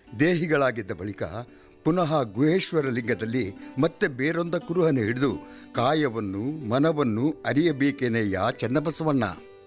ದೇಹಿಗಳಾಗಿದ್ದ ಬಳಿಕ ಪುನಃ ಗುಹೇಶ್ವರ ಲಿಂಗದಲ್ಲಿ ಮತ್ತೆ ಬೇರೊಂದ ಕುರುಹನ್ನು ಹಿಡಿದು ಕಾಯವನ್ನು ಮನವನ್ನು ಅರಿಯಬೇಕೇನೆಯ ಚನ್ನಬಸವಣ್ಣ.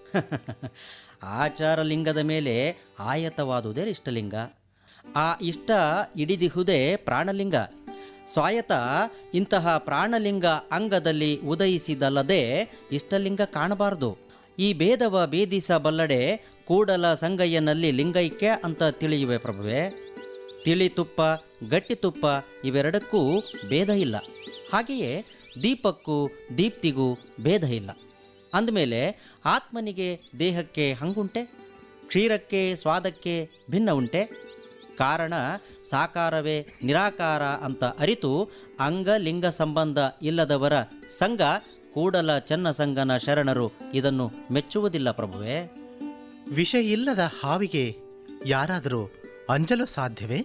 ಆಚಾರ ಲಿಂಗದ ಮೇಲೆ ಆಯತವಾದುದೇ ಇಷ್ಟಲಿಂಗ. ಆ ಇಷ್ಟ ಹಿಡಿದಿಹುದೇ ಪ್ರಾಣಲಿಂಗ. ಸ್ವಾಯತ ಇಂತಹ ಪ್ರಾಣಲಿಂಗ ಅಂಗದಲ್ಲಿ ಉದಯಿಸಿದಲ್ಲದೆ ಇಷ್ಟಲಿಂಗ ಕಾಣಬಾರದು. ಈ ಭೇದವ ಭೇದಿಸಬಲ್ಲಡೆ ಕೂಡಲ ಸಂಗಯ್ಯನಲ್ಲಿ ಲಿಂಗೈಕ್ಯ ಅಂತ ತಿಳಿಯುವೆ ಪ್ರಭುವೆ. ತಿಳಿತುಪ್ಪ ಗಟ್ಟಿತುಪ್ಪ ಇವೆರಡಕ್ಕೂ ಭೇದ ಇಲ್ಲ. ಹಾಗೆಯೇ ದೀಪಕ್ಕೂ ದೀಪ್ತಿಗೂ ಭೇದ ಇಲ್ಲ. ಅಂದಮೇಲೆ ಆತ್ಮನಿಗೆ ದೇಹಕ್ಕೆ ಹಂಗುಂಟೆ? ಕ್ಷೀರಕ್ಕೆ ಸ್ವಾದಕ್ಕೆ ಭಿನ್ನ ಉಂಟೆ? ಕಾರಣ ಸಾಕಾರವೇ ನಿರಾಕಾರ ಅಂತ ಅರಿತು ಅಂಗಲಿಂಗ ಸಂಬಂಧ ಇಲ್ಲದವರ ಸಂಘ ಕೂಡಲ ಚನ್ನಸಂಗನ ಶರಣರು ಇದನ್ನು ಮೆಚ್ಚುವುದಿಲ್ಲ ಪ್ರಭುವೆ. ವಿಷ ಇಲ್ಲದ ಹಾವಿಗೆ ಯಾರಾದರೂ ಅಂಜಲು ಸಾಧ್ಯವೇ?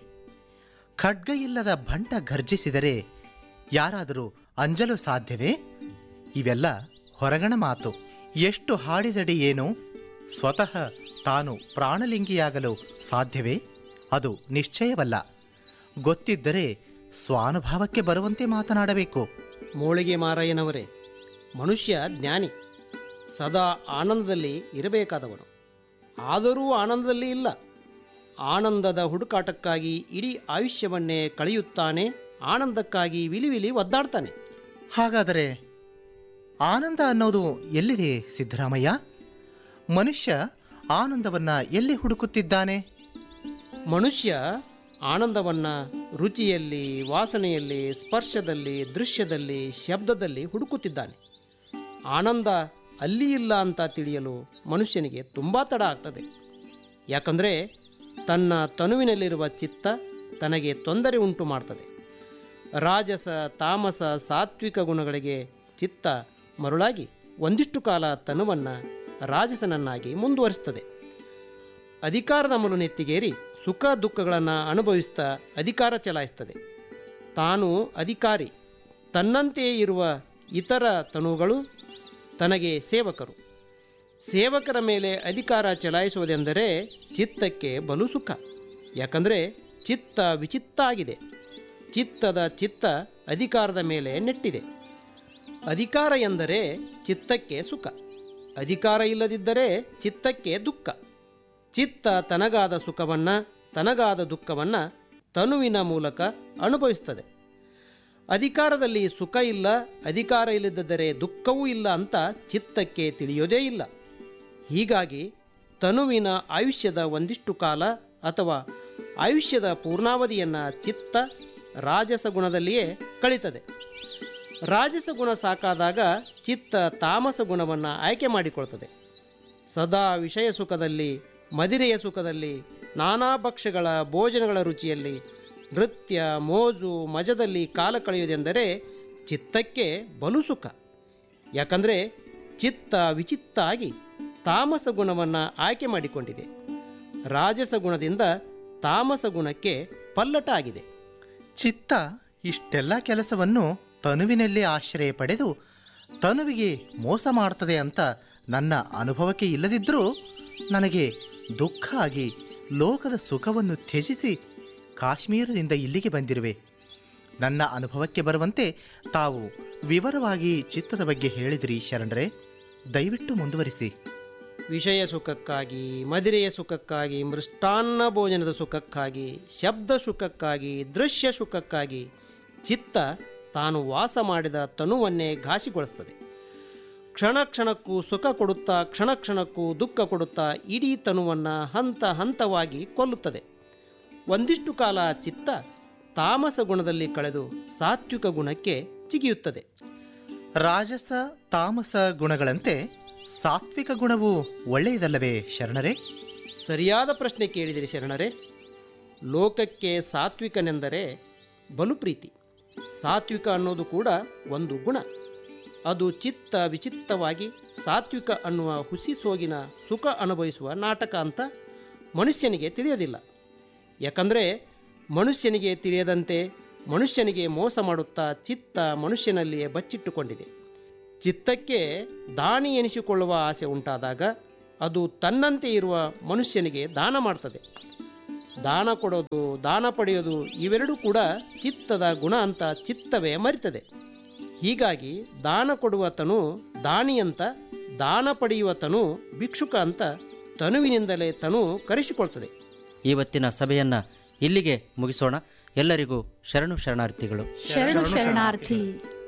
ಖಡ್ಗ ಇಲ್ಲದ ಭಂಟ ಗರ್ಜಿಸಿದರೆ ಯಾರಾದರೂ ಅಂಜಲು ಸಾಧ್ಯವೇ? ಇವೆಲ್ಲ ಹೊರಗಣ ಮಾತು. ಎಷ್ಟು ಹಾಡಿದಡಿ ಏನು, ಸ್ವತಃ ತಾನು ಪ್ರಾಣಲಿಂಗಿಯಾಗಲು ಸಾಧ್ಯವೇ? ಅದು ನಿಶ್ಚಯವಲ್ಲ. ಗೊತ್ತಿದ್ದರೆ ಸ್ವಾನುಭಾವಕ್ಕೆ ಬರುವಂತೆ ಮಾತನಾಡಬೇಕು. ಮೋಳಿಗೆ ಮಾರಯ್ಯನವರೇ, ಮನುಷ್ಯ ಜ್ಞಾನಿ, ಸದಾ ಆನಂದದಲ್ಲಿ ಇರಬೇಕಾದವನು. ಆದರೂ ಆನಂದದಲ್ಲಿ ಇಲ್ಲ. ಆನಂದದ ಹುಡುಕಾಟಕ್ಕಾಗಿ ಇಡೀ ಆಯುಷ್ಯವನ್ನೇ ಕಳೆಯುತ್ತಾನೆ. ಆನಂದಕ್ಕಾಗಿ ವಿಲಿವಿಲಿ ಒದ್ದಾಡ್ತಾನೆ. ಹಾಗಾದರೆ ಆನಂದ ಅನ್ನೋದು ಎಲ್ಲಿದೆ ಸಿದ್ದರಾಮಯ್ಯ? ಮನುಷ್ಯ ಆನಂದವನ್ನು ಎಲ್ಲಿ ಹುಡುಕುತ್ತಿದ್ದಾನೆ? ಮನುಷ್ಯ ಆನಂದವನ್ನು ರುಚಿಯಲ್ಲಿ, ವಾಸನೆಯಲ್ಲಿ, ಸ್ಪರ್ಶದಲ್ಲಿ, ದೃಶ್ಯದಲ್ಲಿ, ಶಬ್ದದಲ್ಲಿ ಹುಡುಕುತ್ತಿದ್ದಾನೆ. ಆನಂದ ಅಲ್ಲಿ ಇಲ್ಲ ಅಂತ ತಿಳಿಯಲು ಮನುಷ್ಯನಿಗೆ ತುಂಬ ತಡ ಆಗ್ತದೆ. ಯಾಕಂದರೆ ತನ್ನ ತನುವಿನಲ್ಲಿರುವ ಚಿತ್ತ ತನಗೆ ತೊಂದರೆ ಉಂಟು ಮಾಡ್ತದೆ. ರಾಜಸ, ತಾಮಸ, ಸಾತ್ವಿಕ ಗುಣಗಳಿಗೆ ಚಿತ್ತ ಮರುಳಾಗಿ ಒಂದಿಷ್ಟು ಕಾಲ ತನುವನ್ನು ರಾಜಸನನ್ನಾಗಿ ಮುಂದುವರಿಸ್ತದೆ. ಅಧಿಕಾರದ ಅಮಲು ನೆತ್ತಿಗೇರಿ ಸುಖ ದುಃಖಗಳನ್ನು ಅನುಭವಿಸ್ತಾ ಅಧಿಕಾರ ಚಲಾಯಿಸ್ತದೆ. ತಾನು ಅಧಿಕಾರಿ, ತನ್ನಂತೆಯೇ ಇರುವ ಇತರ ತನುಗಳು ತನಗೆ ಸೇವಕರು. ಸೇವಕರ ಮೇಲೆ ಅಧಿಕಾರ ಚಲಾಯಿಸುವುದೆಂದರೆ ಚಿತ್ತಕ್ಕೆ ಬಲು ಸುಖ. ಯಾಕಂದರೆ ಚಿತ್ತ ವಿಚಿತ್ತ ಆಗಿದೆ. ಚಿತ್ತದ ಚಿತ್ತ ಅಧಿಕಾರದ ಮೇಲೆ ನೆಟ್ಟಿದೆ. ಅಧಿಕಾರ ಎಂದರೆ ಚಿತ್ತಕ್ಕೆ ಸುಖ, ಅಧಿಕಾರ ಇಲ್ಲದಿದ್ದರೆ ಚಿತ್ತಕ್ಕೆ ದುಃಖ. ಚಿತ್ತ ತನಗಾದ ಸುಖವನ್ನು, ತನಗಾದ ದುಃಖವನ್ನು ತನುವಿನ ಮೂಲಕ ಅನುಭವಿಸ್ತದೆ. ಅಧಿಕಾರದಲ್ಲಿ ಸುಖ ಇಲ್ಲ, ಅಧಿಕಾರ ಇಲ್ಲದಿದ್ದರೆ ದುಃಖವೂ ಇಲ್ಲ ಅಂತ ಚಿತ್ತಕ್ಕೆ ತಿಳಿಯೋದೇ ಇಲ್ಲ. ಹೀಗಾಗಿ ತನುವಿನ ಆಯುಷ್ಯದ ಒಂದಿಷ್ಟು ಕಾಲ ಅಥವಾ ಆಯುಷ್ಯದ ಪೂರ್ಣಾವಧಿಯನ್ನು ಚಿತ್ತ ರಾಜಸ ಗುಣದಲ್ಲಿಯೇ ಕಳೀತದೆ. ರಾಜಸ ಗುಣ ಸಾಕಾದಾಗ ಚಿತ್ತ ತಾಮಸ ಗುಣವನ್ನು ಆಯ್ಕೆ ಮಾಡಿಕೊಳ್ತದೆ. ಸದಾ ವಿಷಯ ಸುಖದಲ್ಲಿ, ಮದಿರೆಯ ಸುಖದಲ್ಲಿ, ನಾನಾ ಭಕ್ಷ್ಯಗಳ ಭೋಜನಗಳ ರುಚಿಯಲ್ಲಿ, ನೃತ್ಯ ಮೋಜು ಮಜದಲ್ಲಿ ಕಾಲ ಕಳೆಯುವುದೆಂದರೆ ಚಿತ್ತಕ್ಕೆ ಬಲು ಸುಖ. ಯಾಕಂದರೆ ಚಿತ್ತ ವಿಚಿತ್ತ ಆಗಿ ತಾಮಸ ಗುಣವನ್ನು ಆಯ್ಕೆ ಮಾಡಿಕೊಂಡಿದೆ. ರಾಜಸ ಗುಣದಿಂದ ತಾಮಸ ಗುಣಕ್ಕೆ ಪಲ್ಲಟ ಆಗಿದೆ. ಚಿತ್ತ ಇಷ್ಟೆಲ್ಲ ಕೆಲಸವನ್ನು ತನುವಿನಲ್ಲಿ ಆಶ್ರಯ ಪಡೆದು ತನುವಿಗೆ ಮೋಸ ಮಾಡ್ತದೆ ಅಂತ ನನ್ನ ಅನುಭವಕ್ಕೆ ಇಲ್ಲದಿದ್ದರೂ ನನಗೆ ದುಃಖ ಆಗಿ ಲೋಕದ ಸುಖವನ್ನು ತ್ಯಜಿಸಿ ಕಾಶ್ಮೀರದಿಂದ ಇಲ್ಲಿಗೆ ಬಂದಿರುವೆ. ನನ್ನ ಅನುಭವಕ್ಕೆ ಬರುವಂತೆ ತಾವು ವಿವರವಾಗಿ ಚಿತ್ತದ ಬಗ್ಗೆ ಹೇಳಿದಿರಿ ಶರಣರೇ. ದಯವಿಟ್ಟು ಮುಂದುವರಿಸಿ. ವಿಷಯ ಸುಖಕ್ಕಾಗಿ, ಮದಿರೆಯ ಸುಖಕ್ಕಾಗಿ, ಮೃಷ್ಟಾನ್ನ ಭೋಜನದ ಸುಖಕ್ಕಾಗಿ, ಶಬ್ದ ಸುಖಕ್ಕಾಗಿ, ದೃಶ್ಯ ಸುಖಕ್ಕಾಗಿ ಚಿತ್ತ ತಾನು ವಾಸ ಮಾಡಿದ ತನುವನ್ನೇ ಘಾಸಿಗೊಳಿಸ್ತದೆ. ಕ್ಷಣ ಕ್ಷಣಕ್ಕೂ ಸುಖ ಕೊಡುತ್ತಾ, ಕ್ಷಣ ಕ್ಷಣಕ್ಕೂ ದುಃಖ ಕೊಡುತ್ತಾ ಇಡೀ ತನುವನ್ನು ಹಂತ ಹಂತವಾಗಿ ಕೊಲ್ಲುತ್ತದೆ. ಒಂದಿಷ್ಟು ಕಾಲ ಚಿತ್ತ ತಾಮಸ ಗುಣದಲ್ಲಿ ಕಳೆದು ಸಾತ್ವಿಕ ಗುಣಕ್ಕೆ ಜಿಗಿಯುತ್ತದೆ. ರಾಜಸ ತಾಮಸ ಗುಣಗಳಂತೆ ಸಾತ್ವಿಕ ಗುಣವು ಒಳ್ಳೆಯದಲ್ಲವೇ ಶರಣರೇ? ಸರಿಯಾದ ಪ್ರಶ್ನೆ ಕೇಳಿದಿರಿ ಶರಣರೇ. ಲೋಕಕ್ಕೆ ಸಾತ್ವಿಕನೆಂದರೆ ಬಲು ಪ್ರೀತಿ. ಸಾತ್ವಿಕ ಅನ್ನೋದು ಕೂಡ ಒಂದು ಗುಣ. ಅದು ಚಿತ್ತ ವಿಚಿತ್ತವಾಗಿ ಸಾತ್ವಿಕ ಅನ್ನುವ ಹುಸಿ ಸೋಗಿನ ಸುಖ ಅನುಭವಿಸುವ ನಾಟಕ ಅಂತ ಮನುಷ್ಯನಿಗೆ ತಿಳಿಯೋದಿಲ್ಲ. ಯಾಕಂದರೆ ಮನುಷ್ಯನಿಗೆ ತಿಳಿಯದಂತೆ ಮನುಷ್ಯನಿಗೆ ಮೋಸ ಮಾಡುತ್ತಾ ಚಿತ್ತ ಮನುಷ್ಯನಲ್ಲಿಯೇ ಬಚ್ಚಿಟ್ಟುಕೊಂಡಿದೆ. ಚಿತ್ತಕ್ಕೆ ದಾನಿ ಎನಿಸಿಕೊಳ್ಳುವ ಆಸೆ ಉಂಟಾದಾಗ ಅದು ತನ್ನಂತೆ ಇರುವ ಮನುಷ್ಯನಿಗೆ ದಾನ ಮಾಡ್ತದೆ. ದಾನ ಕೊಡೋದು, ದಾನ ಪಡೆಯೋದು ಇವೆರಡೂ ಕೂಡ ಚಿತ್ತದ ಗುಣ ಅಂತ ಚಿತ್ತವೇ ಮರಿತದೆ. ಹೀಗಾಗಿ ದಾನ ಕೊಡುವ ತನು ದಾನಿಯಂತ, ದಾನ ಪಡೆಯುವ ತನು ಭಿಕ್ಷುಕ ಅಂತ ತನುವಿನಿಂದಲೇ ತನು ಕರೆಸಿಕೊಳ್ತದೆ. ಇವತ್ತಿನ ಸಭೆಯನ್ನು ಇಲ್ಲಿಗೆ ಮುಗಿಸೋಣ. ಎಲ್ಲರಿಗೂ ಶರಣು ಶರಣಾರ್ಥಿಗಳು. ಶರಣು ಶರಣಾರ್ಥಿ.